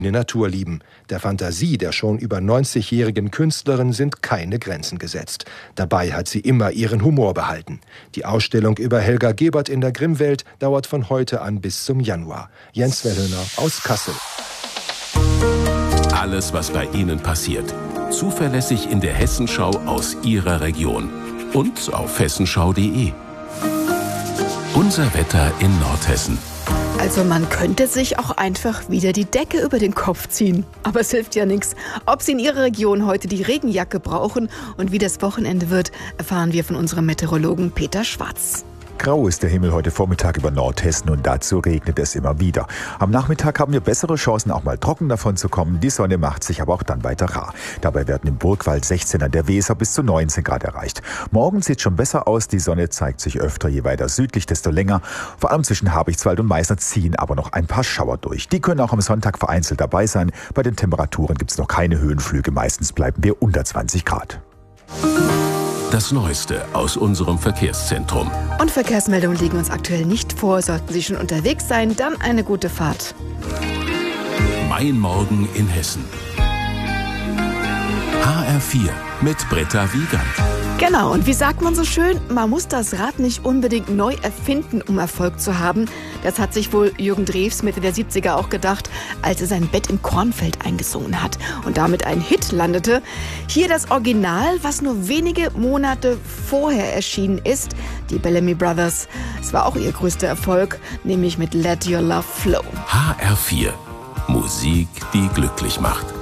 Natur lieben. Der Fantasie der schon über 90-jährigen Künstlerin sind keine Grenzen gesetzt. Dabei hat sie immer ihren Humor behalten. Die Ausstellung über Helga Gebert in der Grimm-Welt dauert von heute an bis zum Januar. Jens Wellhöhner aus Kassel. Alles, was bei Ihnen passiert, zuverlässig in der Hessenschau aus Ihrer Region und auf hessenschau.de. Unser Wetter in Nordhessen. Also man könnte sich auch einfach wieder die Decke über den Kopf ziehen. Aber es hilft ja nichts. Ob Sie in Ihrer Region heute die Regenjacke brauchen und wie das Wochenende wird, erfahren wir von unserem Meteorologen Peter Schwarz. Grau ist der Himmel heute Vormittag über Nordhessen und dazu regnet es immer wieder. Am Nachmittag haben wir bessere Chancen, auch mal trocken davon zu kommen. Die Sonne macht sich aber auch dann weiter rar. Dabei werden im Burgwald 16 an der Weser bis zu 19 Grad erreicht. Morgen sieht schon besser aus. Die Sonne zeigt sich öfter, je weiter südlich, desto länger. Vor allem zwischen Habichtswald und Meißen ziehen aber noch ein paar Schauer durch. Die können auch am Sonntag vereinzelt dabei sein. Bei den Temperaturen gibt es noch keine Höhenflüge. Meistens bleiben wir unter 20 Grad. Das Neueste aus unserem Verkehrszentrum. Und Verkehrsmeldungen liegen uns aktuell nicht vor. Sollten Sie schon unterwegs sein, dann eine gute Fahrt. Mein Morgen in Hessen. HR4 mit Britta Wiegand. Genau, und wie sagt man so schön, man muss das Rad nicht unbedingt neu erfinden, um Erfolg zu haben. Das hat sich wohl Jürgen Drews Mitte der 70er auch gedacht, als er sein Bett im Kornfeld eingesungen hat und damit ein Hit landete. Hier das Original, was nur wenige Monate vorher erschienen ist, die Bellamy Brothers. Es war auch ihr größter Erfolg, nämlich mit Let Your Love Flow. HR4, Musik, die glücklich macht.